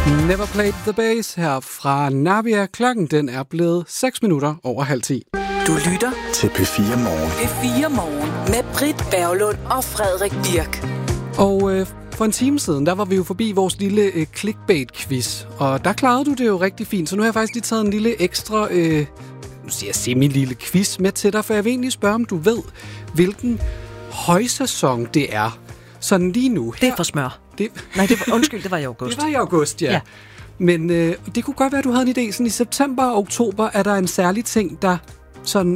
Never Played the Bass her fra Navia. Klokken den er blevet 6 minutter over 9:30. Du lytter til P4 Morgen. P4 Morgen med Britt Berglund og Frederik Birk. Og for en time siden, der var vi jo forbi vores lille clickbait-quiz. Og der klarede du det jo rigtig fint. Så nu har jeg faktisk lige taget en lille ekstra, nu siger jeg semi-lille quiz med til dig. For jeg vil egentlig spørge, om du ved, hvilken højsæson det er. Sådan lige nu. Det er for smør. Nej, det var i august. Det var i august, ja. Men det kunne godt være, at du havde en idé. Sådan i september og oktober er der en særlig ting, der sådan